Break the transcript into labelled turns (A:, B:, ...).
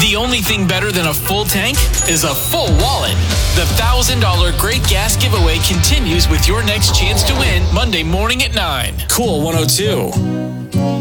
A: The only thing better than a full tank is a full wallet. The $1,000 Great Gas Giveaway continues with your next chance to win Monday morning at 9. Cool 102.